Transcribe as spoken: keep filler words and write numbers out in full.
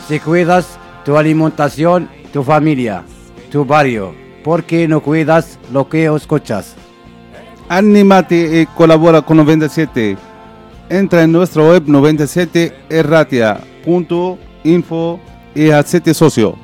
Si cuidas tu alimentación, tu familia, tu barrio, ¿por qué no cuidas lo que escuchas? Anímate y colabora con noventa y siete. Entra en nuestra web noventa y siete erratia punto info y hazte socio.